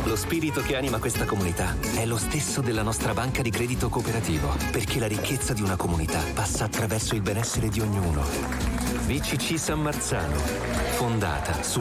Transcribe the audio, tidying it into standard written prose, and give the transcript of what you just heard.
Lo spirito che anima questa comunità è lo stesso della nostra banca di credito cooperativo, perché la ricchezza di una comunità passa attraverso il benessere di ognuno. BCC San Marzano, fondata su